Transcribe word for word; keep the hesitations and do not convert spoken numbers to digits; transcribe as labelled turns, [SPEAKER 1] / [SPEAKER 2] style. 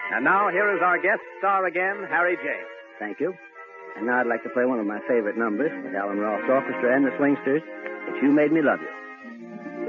[SPEAKER 1] And now, here is our guest star again, Harry James.
[SPEAKER 2] Thank you. And now I'd like to play one of my favorite numbers with Alan Ross Orchestra and the Swingsters, It's You Made Me Love You.